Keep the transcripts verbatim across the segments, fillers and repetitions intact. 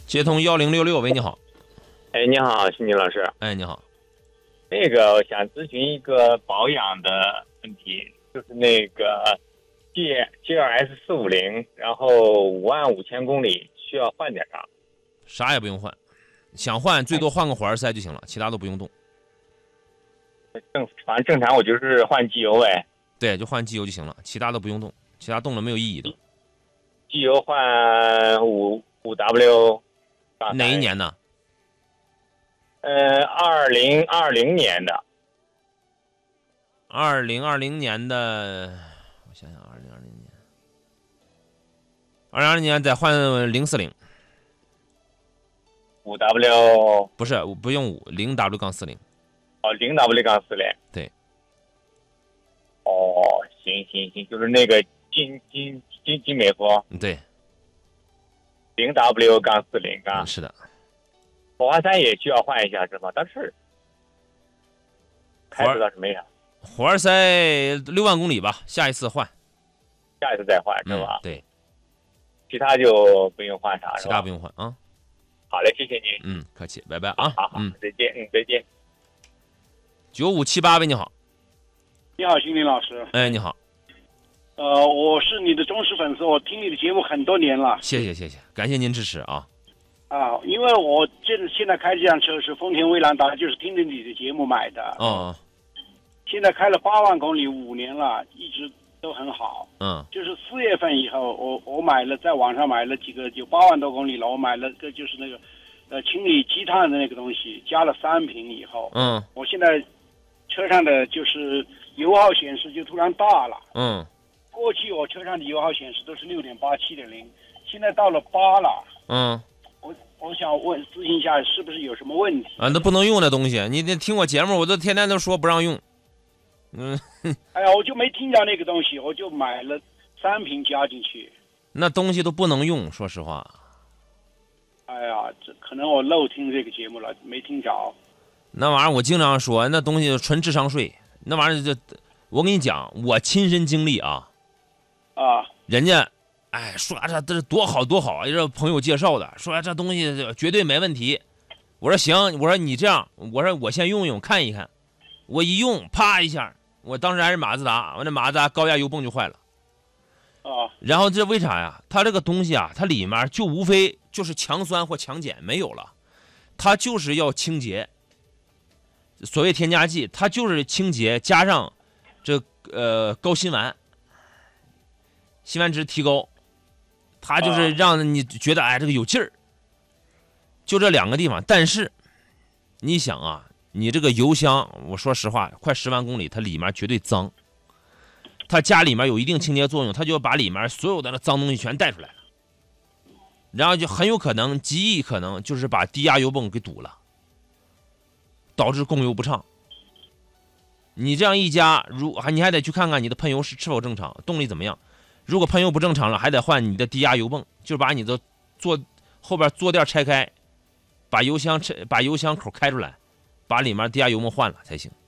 接通幺零六六，喂，你好。 哎，你好，辛尼老师。 哎，你好。 那个，我想咨询一个保养的问题，就是那个 G G L S 四五零，然后五万五千公里，需要换点啥？ 啥也不用换，想换最多换个火花塞就行了，其他都不用动。 正反正正常，我就是换机油呗。 对，就换机油就行了，其他都不用动，其他动了没有意义的。 机油换五五 W。 哪一年的？ 呃，二零二零年的。 二零二零年的，我想想，二零二零年，二零二零年再换零四零。 五 W 不是，不用五，零 W 杠四零。 哦，零 W 杠四零。 对。 哦，行行行，就是那个金金金金美孚。 对。 零 W 杠四零啊。 是的。 火花塞也需要换一下是吗？但是开始倒是没啥。 火花塞六万公里吧，下一次换。 下一次再换是吧？ 嗯、对。 其他就不用换啥是吧？ 其他不用换啊。 好嘞，谢谢您。 嗯，客气，拜拜啊。 好，嗯，再见，嗯，再见。 九五七八，喂，你好。 你好，辛林老师。 哎，你好。 呃，我是你的忠实粉丝，我听你的节目很多年了。 谢谢谢谢，感谢您支持啊。 啊，因为我这现在开这辆车是丰田威兰达，就是听着你的节目买的。 哦。 现在开了八万公里，五年了，一直都很好。 嗯。 就是四月份以后，我我买了，在网上买了几个，有八万多公里了。我买了个就是那个，呃，清理积碳的那个东西，加了三瓶以后。 嗯。 我现在车上的就是油耗显示就突然大了。 嗯。 过去我车上的油耗显示都是六点八、七点零，现在到了八了。 嗯。 我我想问咨询一下，是不是有什么问题啊？那不能用的东西，你得听我节目，我都天天都说不让用。嗯。 哎呀，我就没听到那个东西，我就买了三瓶加进去。 那东西都不能用，说实话。 哎呀，这可能我漏听这个节目了，没听着。 那玩意儿我经常说，那东西纯智商税。那玩意儿就，我跟你讲，我亲身经历啊。 啊。 人家。哎，说这这多好多好，这朋友介绍的，说这东西绝对没问题。我说行，我说你这样，我说我先用用看一看。我一用，啪一下，我当时还是马自达，我那马自达高压油泵就坏了。 啊。 然后这为啥呀？它这个东西啊，它里面就无非就是强酸或强碱没有了，它就是要清洁。所谓添加剂，它就是清洁加上这呃高辛烷，辛烷值提高。它就是让你觉得哎这个有劲儿，就这两个地方。但是你想啊，你这个油箱，我说实话，快十万公里，它里面绝对脏。它家里面有一定清洁作用，它就要把里面所有的那脏东西全带出来了，然后就很有可能极易可能就是把低压油泵给堵了，导致供油不畅。你这样一加，如还你还得去看看你的喷油是是否正常，动力怎么样。如果喷油不正常了，还得换你的低压油泵，就是把你的坐后边坐垫拆开，把油箱拆，把油箱口开出来，把里面低压油泵换了才行。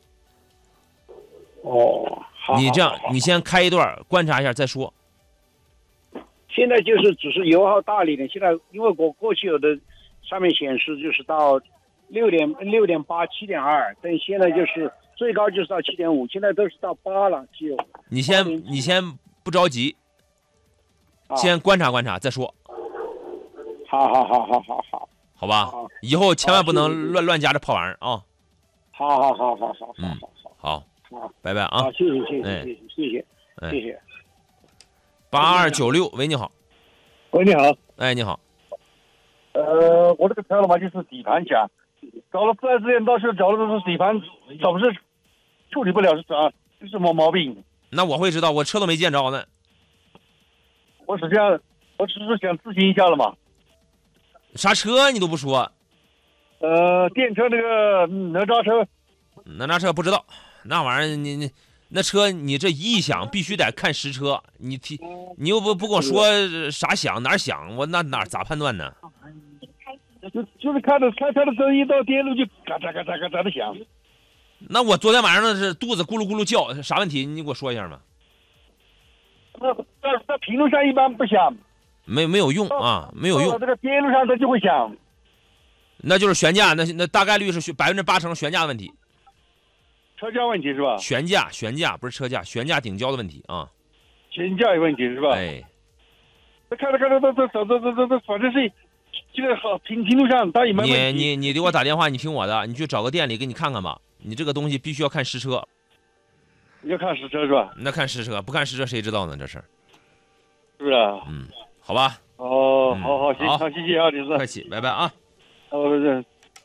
哦，好。 你这样，你先开一段观察一下再说。 现在就是只是油耗大了一点，现在因为我过去有的上面显示就是到六点六点八、七点二，但现在就是最高就是到七点五，现在都是到八了，就。 你先，你先不着急。先观察观察再说。 好好好好好好， 好吧。好，以后千万不能乱乱加这破玩意儿啊。 好好好好好好， 嗯， 好， 好，拜拜啊。 好，谢谢谢谢谢谢谢谢谢谢。 八二九六，喂，你好。 喂，你好。 哎，你好。 呃，我这个车了嘛，就是底盘假，找了四 S 店，到时找的都是底盘，总是处理不了是啥，是什么毛病？ 那我会知道，我车都没见着呢。 我实际上，我只是想咨询一下了嘛。 啥车你都不说？ 呃，电车那个哪吒车。 哪吒车不知道，那玩意儿你你那车你这一响必须得看实车，你提你又不不跟我说啥响哪儿响，我那哪咋判断呢？ 就就是看着开车的时候，一到电路就嘎嚓嘎嚓嘎嚓的响。 那我昨天晚上那是肚子咕噜咕噜叫，啥问题？你给我说一下嘛。 那在在平路上一般不响。 没没有用啊，没有用。 到了这个边路上它就会响。 那就是悬架，那那大概率是百分之八成悬架的问题。 车架问题是吧？ 悬架，悬架不是车架，悬架顶胶的问题啊。 悬架有问题是吧？ 哎， 那看着看着，这这这这这这，反正是这个好平平路上它也没问你题。 你你给我打电话，你听我的，你去找个店里给你看看吧。你这个东西必须要看实车。 你要看实车是吧？ 那看实车，不看实车谁知道呢？这事儿是不是啊？ 嗯，好吧。 哦， 嗯好好行， 好好谢谢啊，李子。 客气，拜拜啊。 哦，这。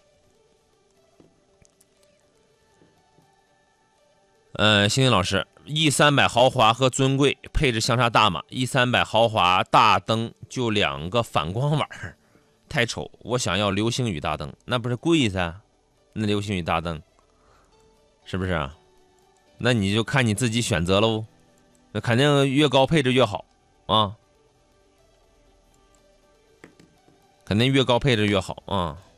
呃，星星老师 ，E 三百豪华和尊贵配置相差大吗 ？E 三百豪华大灯就两个反光板儿，太丑。我想要流星雨大灯，那不是贵噻？那流星雨大灯是不是啊？那你就看你自己选择喽。那肯定越高配置越好啊，肯定越高配置越好啊。